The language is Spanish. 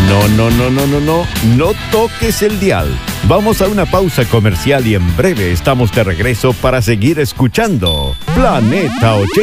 No, no, no, no, no, no. No toques el dial. Vamos a una pausa comercial y en breve estamos de regreso para seguir escuchando Planeta 80.